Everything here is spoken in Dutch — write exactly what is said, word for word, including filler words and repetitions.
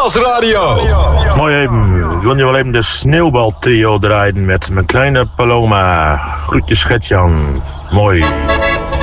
Stadsradio. Mooi even. Ik wil nu wel even de sneeuwbaltrio draaien met mijn kleine Paloma. Groetjes Gertjan. Mooi.